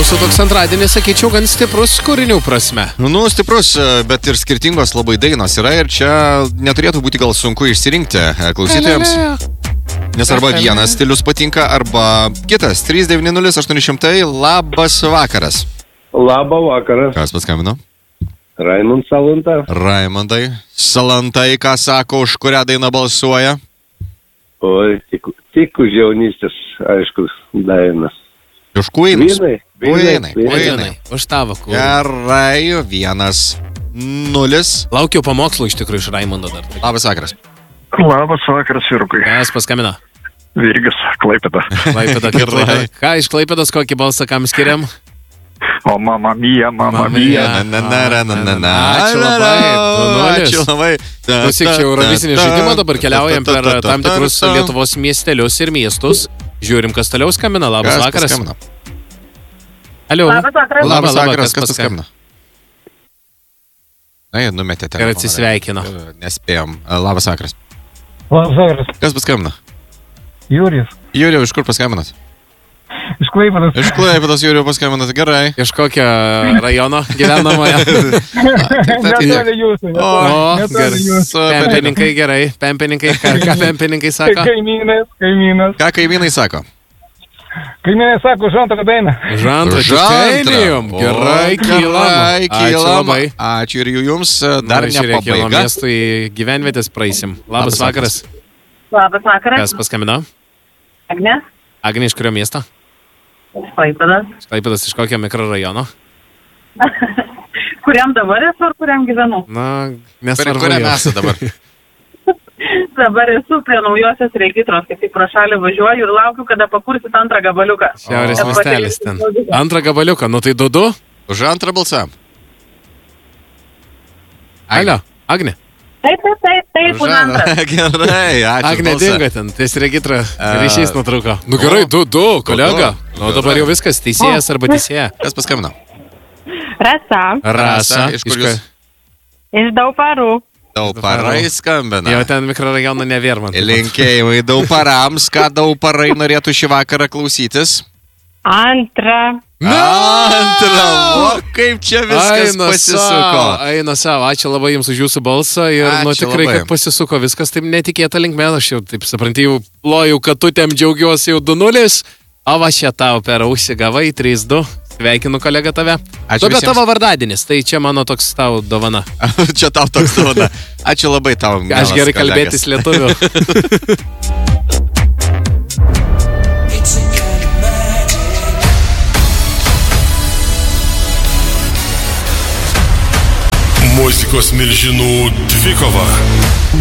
mūsų toks antradienis, sakyčiau, gan stiprus kūrinių prasme. Nu, stiprus, bet ir skirtingos labai dainos yra ir čia neturėtų būti gal sunku išsirinkti klausytojams. Nes arba vienas stilius patinka, arba kitas. 390-800, labas vakaras. Labą vakarą. Kas paskambino? Raimond Salanta. Raimondai. Salantai, ką sako, už kurią dainą balsuoja? Oi, tik už jaunystės, aišku, dainas. Už Queenus? Queenai. Už tavo kūrinį. Gerai, 1-0. Laukiu pamokslų iš tikrųjų iš Raimondo dar. Labas vakaras. Labas vakaras, vyrukui. Kas paskambino? Virgis, Klaipėda. Klaipėda, Klaipėda. Ką iš Klaipėdos, kokį balsą kam skiriam? O mama mia. Ačiū labai. Ačiū labai. Klausyk, čia Eurovisinį žaidimą dabar keliaujam per tam tikrus Lietuvos miestelius ir miestus. Žiūrim, kas toliau skambina. Labas vakaras. Alio. Labas vakaras, kas paskambino? Na, numetė telefoną. Ir atsisveikino. Nespėjom. Labas vakaras. Labas vakaras. Kas paskambino? Jurijus. Jūrijau, iš kur paskambinat? Iš Klaipėdos. Iš Klaipėdos Jūrijau paskambinat, gerai. Iš kokio rajono gyvenamoje? Netoli jūsų. Gerai. Pempininkai gerai. Pempininkai, ką pempininkai sako? Kaimynas. Ką kaimynai sako? Kaimynai sako, žantrą dainą. Žantrą. Gerai, kylam. Ačiū ir jums. Dar ne pabaiga. pabaiga. Miestų į gyvenvietės praeisim. Labas vakaras. Labas vakaras. Kas paskambino? Agnė. Agnė iš kurio miesto? Klaipėdas. Klaipėdas iš kokio mikrorajono? Kuriam dabar esu ar kuriam gyvenu? Na, nesvarbu. Kuriam esate dabar? Dabar esu prie naujosios regitros, kaip tik pro šalį važiuoju ir laukiu, kada pakursit antrą gabaliuką. Šiaurės miestelis ten. Antrą gabaliuką, nu tai du. Už antrą balsą. Alio, Agnė. Taip, už antrą. Gerai, ačiū. Agnė dingo ten, ties regitra ryšys nutrūko. Nu gerai, du, kolega. Nu dabar jau viskas, teisėjas arba teisėja. Kas paskambino? Rasa. Iš kur jūs? Iš Dauparų. Dauparai skambina. Jau ten mikrorajono nevėrman. Linkėjimai Dauparams. Ką Dauparai norėtų šį vakarą klausytis? Antrą. Antrą, kaip čia viskas pasisuko. Eina savo, ačiū labai jums už jūsų balsą ir tikrai, kad pasisuko viskas taip netikėta linkme, aš jau taip suprantu, jau ploju, kad tu tem džiaugiuosi jau 2-0, o va čia tau per ausį gavai 3-2, sveikinu kolega tave. Ačiū visiems. Tavo vardadienis, tai čia mano toks tau dovana. Čia tau toks dovana. Ačiū labai tau, mielas aš gerai kalbėtis lietuviu. Muzikos milžinų dvikova.